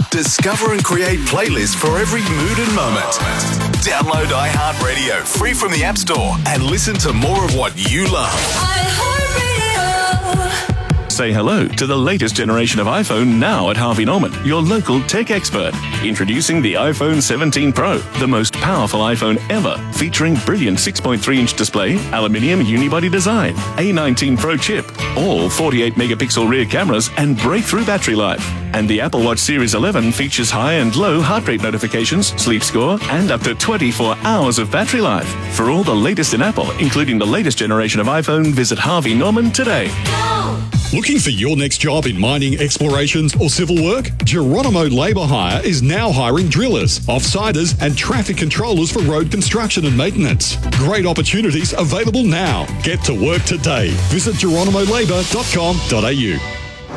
Discover and create playlists for every mood and moment. Download iHeartRadio free from the App Store and listen to more of what you love. Say hello to the latest generation of iPhone now at Harvey Norman, your local tech expert. Introducing the iPhone 17 Pro, the most powerful iPhone ever, featuring brilliant 6.3-inch display, aluminium unibody design, A19 Pro chip, all 48-megapixel rear cameras, and breakthrough battery life. And the Apple Watch Series 11 features high and low heart rate notifications, sleep score, and up to 24 hours of battery life. For all the latest in Apple, including the latest generation of iPhone, visit Harvey Norman today. Looking for your next job in mining, explorations or civil work? Geronimo Labour Hire is now hiring drillers, off-siders and traffic controllers for road construction and maintenance. Great opportunities available now. Get to work today. Visit geronimolabour.com.au.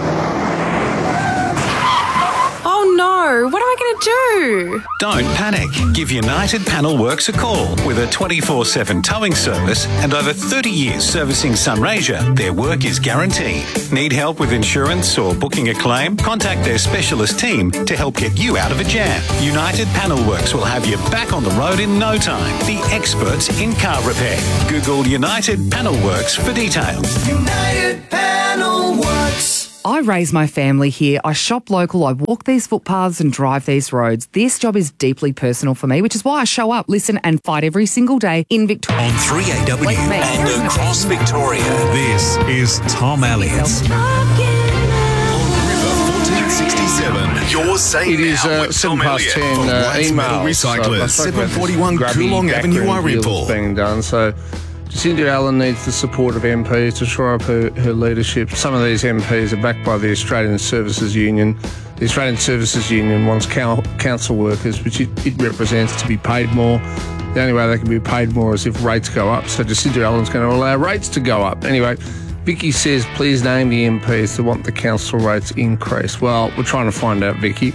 Oh no, what am I going to do? Don't panic. Give United Panel Works a call. With a 24/7 towing service and over 30 years servicing Sunraysia, their work is guaranteed. Need help with insurance or booking a claim? Contact their specialist team to help get you out of a jam. United Panel Works will have you back on the road in no time. The experts in car repair. Google United Panel Works for details. United Panel Works. I raise my family here. I shop local. I walk these footpaths and drive these roads. This job is deeply personal for me, which is why I show up, listen and fight every single day in Victoria. On 3AW and across Victoria, this is Tom Elliott's. On River 1467, you're saying it is 7 past 10 emails. Recyclers, 741 Coolong Avenue, Irene being done, so Jacinda Allen needs the support of MPs to shore up her leadership. Some of these MPs are backed by the Australian Services Union. The Australian Services Union wants council workers, which it represents, to be paid more. The only way they can be paid more is if rates go up. So Jacinda Allen's going to allow rates to go up. Anyway, Vicky says, please name the MPs that want the council rates increased. Well, we're trying to find out, Vicky.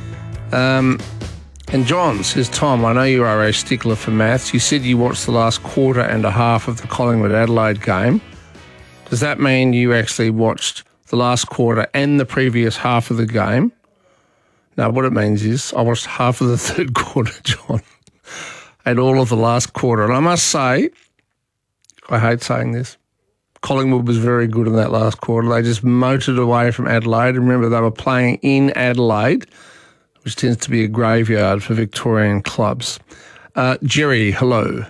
And John says, Tom, I know you are a stickler for maths. You said you watched the last quarter and a half of the Collingwood-Adelaide game. Does that mean you actually watched the last quarter and the previous half of the game? No, what it means is I watched half of the third quarter, John, and all of the last quarter. And I must say, I hate saying this, Collingwood was very good in that last quarter. They just motored away from Adelaide. Remember, they were playing in Adelaide, which tends to be a graveyard for Victorian clubs. Jerry, hello.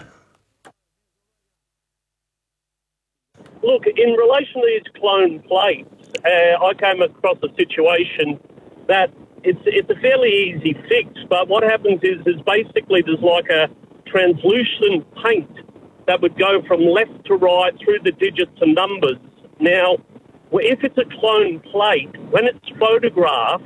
Look, in relation to these clone plates, I came across a situation that it's a fairly easy fix, but what happens is basically there's like a translucent paint that would go from left to right through the digits and numbers. Now, if it's a clone plate, when it's photographed,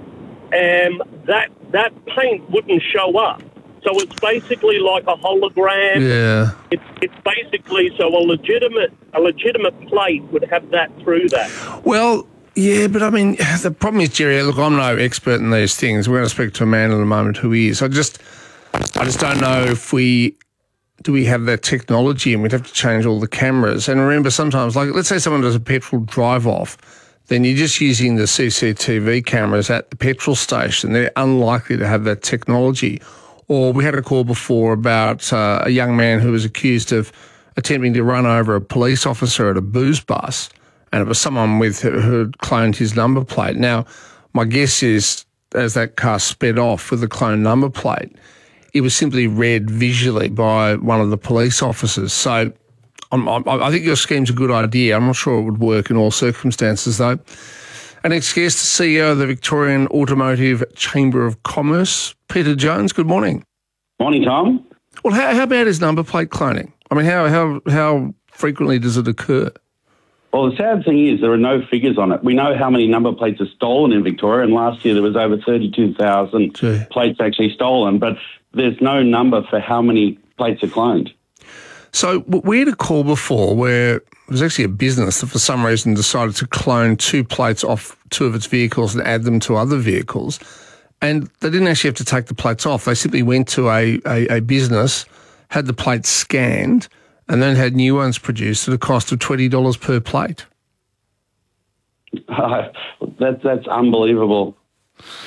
that paint wouldn't show up. So it's basically like a hologram. Yeah. It's basically so a legitimate plate would have that through that. Well, yeah, but I mean, the problem is, Jerry, look, I'm no expert in these things. We're going to speak to a man in a moment who is. I just don't know if we have that technology and we'd have to change all the cameras. And remember, sometimes, like, let's say someone does a petrol drive-off, then you're just using the CCTV cameras at the petrol station. They're unlikely to have that technology. Or we had a call before about a young man who was accused of attempting to run over a police officer at a booze bus, and it was someone who had cloned his number plate. Now, my guess is, as that car sped off with the cloned number plate, it was simply read visually by one of the police officers. So I think your scheme's a good idea. I'm not sure it would work in all circumstances, though. Our next guest, CEO of the Victorian Automotive Chamber of Commerce, Peter Jones. Good morning. Morning, Tom. Well, how bad is number plate cloning? I mean, how frequently does it occur? Well, the sad thing is there are no figures on it. We know how many number plates are stolen in Victoria, and last year there was over 32,000 plates actually stolen, but there's no number for how many plates are cloned. So we had a call before where it was actually a business that for some reason decided to clone 2 plates off 2 of its vehicles and add them to other vehicles. And they didn't actually have to take the plates off. They simply went to a business, had the plates scanned, and then had new ones produced at a cost of $20 per plate. That's unbelievable.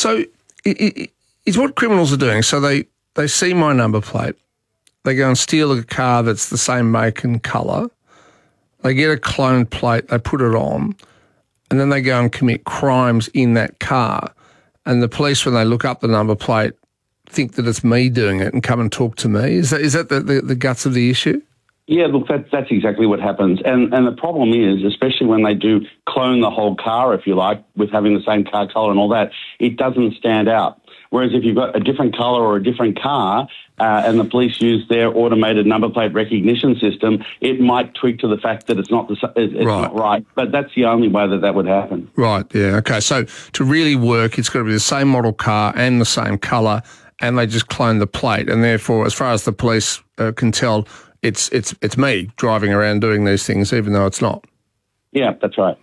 So it's what criminals are doing. So they see my number plate. They go and steal a car that's the same make and colour. They get a cloned plate, they put it on, and then they go and commit crimes in that car. And the police, when they look up the number plate, think that it's me doing it and come and talk to me. Is that the guts of the issue? Yeah, look, that's exactly what happens. And the problem is, especially when they do clone the whole car, if you like, with having the same car colour and all that, it doesn't stand out. Whereas if you've got a different colour or a different car and the police use their automated number plate recognition system, it might tweak to the fact that it's not not right. But that's the only way that would happen. Right, yeah, okay. So to really work, it's got to be the same model car and the same colour, and they just clone the plate. And therefore, as far as the police can tell, it's me driving around doing these things, even though it's not. Yeah, that's right.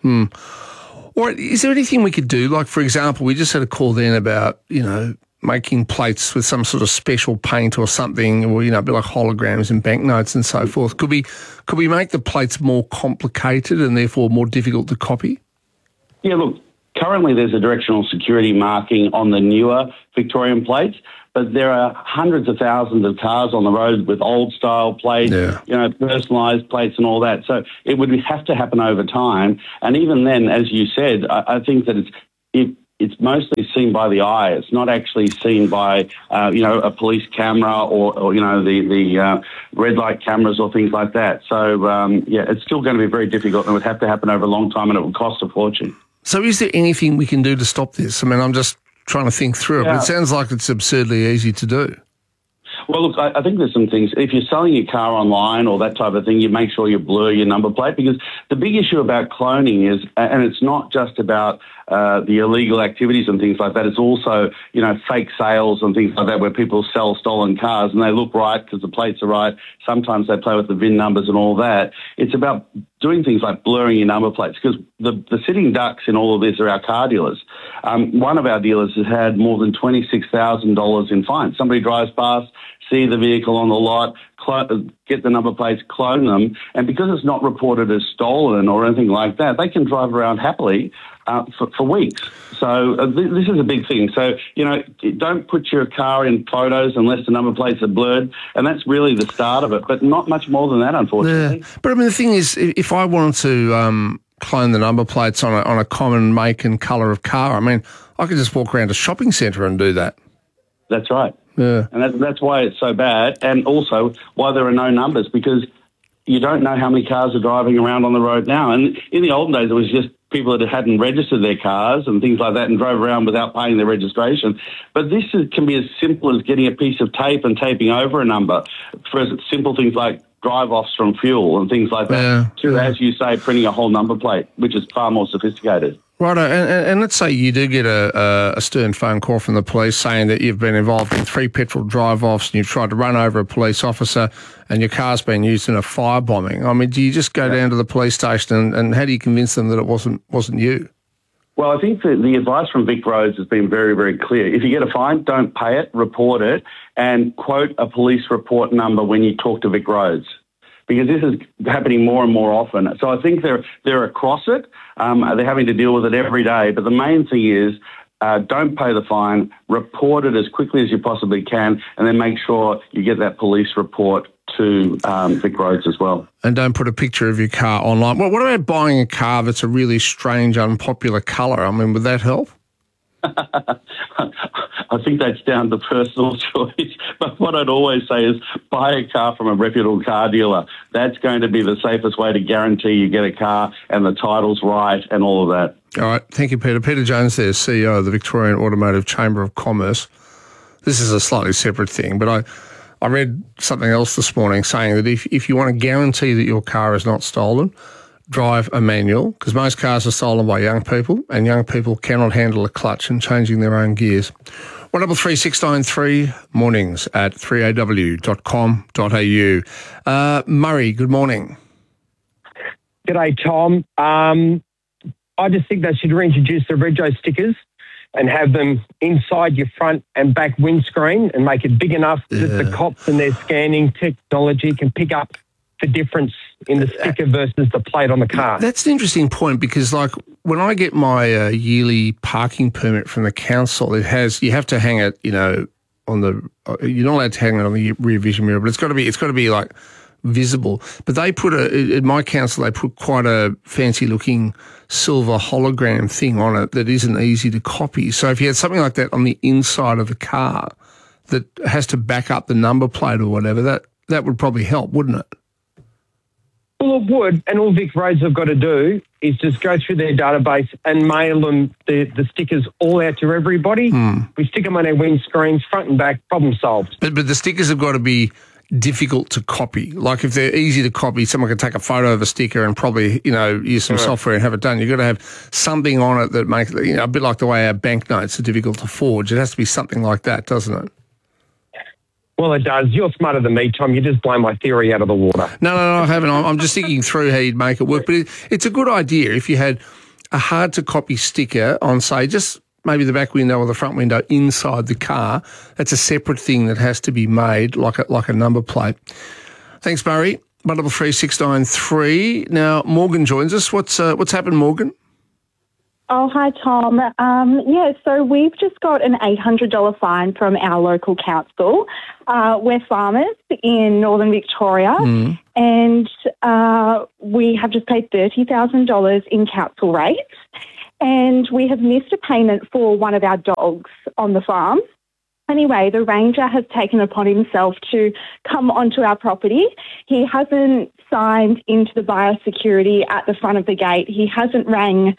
Or is there anything we could do? Like, for example, we just had a call then about, making plates with some sort of special paint or something, or, a bit like holograms and banknotes and so forth. Could we make the plates more complicated and therefore more difficult to copy? Yeah, look, currently there's a directional security marking on the newer Victorian plates, but there are hundreds of thousands of cars on the road with old-style plates, personalised plates and all that. So it would have to happen over time. And even then, as you said, I think that it's mostly seen by the eye. It's not actually seen by, a police camera or the red light cameras or things like that. So, it's still going to be very difficult and it would have to happen over a long time and it would cost a fortune. So is there anything we can do to stop this? I mean, I'm just trying to think through it, but it sounds like it's absurdly easy to do. Well, look, I think there's some things. If you're selling your car online or that type of thing, you make sure you blur your number plate, because the big issue about cloning is, and it's not just about the illegal activities and things like that, it's also, fake sales and things like that where people sell stolen cars and they look right because the plates are right. Sometimes they play with the VIN numbers and all that. It's about doing things like blurring your number plates, because the sitting ducks in all of this are our car dealers. One of our dealers has had more than $26,000 in fines. Somebody drives past, see the vehicle on the lot, get the number plates, clone them, and because it's not reported as stolen or anything like that, they can drive around happily for weeks. So this is a big thing. So, don't put your car in photos unless the number plates are blurred, and that's really the start of it, but not much more than that, unfortunately. Yeah. But, I mean, the thing is, if I wanted to clone the number plates on a common make and colour of car, I mean, I could just walk around a shopping centre and do that. That's right. Yeah. And that's why it's so bad, and also why there are no numbers, because you don't know how many cars are driving around on the road now. And in the olden days, it was just people that hadn't registered their cars and things like that and drove around without paying their registration. But this can be as simple as getting a piece of tape and taping over a number for simple things like drive-offs from fuel and things like that, as you say, printing a whole number plate, which is far more sophisticated. Right, and let's say you do get a stern phone call from the police saying that you've been involved in 3 petrol drive-offs and you've tried to run over a police officer and your car's been used in a firebombing. I mean, do you just go down to the police station and how do you convince them that it wasn't you? Well, I think the advice from Vic Roads has been very, very clear. If you get a fine, don't pay it, report it, and quote a police report number when you talk to Vic Roads, because this is happening more and more often. So I think they're across it. They're having to deal with it every day. But the main thing is don't pay the fine, report it as quickly as you possibly can, and then make sure you get that police report to Vic Roads as well. And don't put a picture of your car online. Well, what about buying a car that's a really strange, unpopular colour? I mean, would that help? I think that's down to personal choice. But what I'd always say is buy a car from a reputable car dealer. That's going to be the safest way to guarantee you get a car and the title's right and all of that. All right. Thank you, Peter. Peter Jones there, CEO of the Victorian Automotive Chamber of Commerce. This is a slightly separate thing, but I read something else this morning saying that if you want to guarantee that your car is not stolen, drive a manual, because most cars are stolen by young people, and young people cannot handle a clutch and changing their own gears. 133693 mornings at 3aw.com.au. Murray, good morning. G'day, Tom. I just think they should reintroduce the rego stickers and have them inside your front and back windscreen and make it big enough that the cops and their scanning technology can pick up the difference in the sticker versus the plate on the car. That's an interesting point because, like, when I get my yearly parking permit from the council, you have to hang it, on the. You're not allowed to hang it on the rear vision mirror, but it's got to be like visible. But they put at my council, they put quite a fancy looking silver hologram thing on it that isn't easy to copy. So if you had something like that on the inside of the car that has to back up the number plate or whatever, that would probably help, wouldn't it? Well, it would, and all Vic Roads have got to do is just go through their database and mail them the stickers all out to everybody. We stick them on our windscreens, front and back, problem solved. But the stickers have got to be difficult to copy. Like if they're easy to copy, someone can take a photo of a sticker and probably, use some software and have it done. You've got to have something on it that makes it, a bit like the way our banknotes are difficult to forge. It has to be something like that, doesn't it? Well, it does. You're smarter than me, Tom. You just blow my theory out of the water. No, I haven't. I'm just thinking through how you'd make it work. But it's a good idea if you had a hard-to-copy sticker on, say, just maybe the back window or the front window inside the car. That's a separate thing that has to be made like a number plate. Thanks, Barry. 133 693. Now, Morgan joins us. What's happened, Morgan? Oh, hi, Tom. So we've just got an $800 fine from our local council. We're farmers in Northern Victoria, and we have just paid $30,000 in council rates, and we have missed a payment for one of our dogs on the farm. Anyway, the ranger has taken upon himself to come onto our property. He hasn't signed into the biosecurity at the front of the gate. He hasn't rang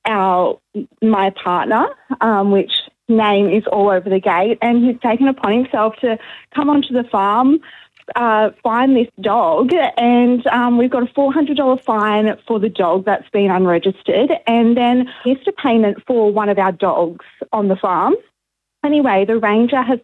my partner, which name is all over the gate, and he's taken upon himself to come onto the farm, find this dog, and we've got a $400 fine for the dog that's been unregistered, and then missed a payment for one of our dogs on the farm. Anyway, the ranger has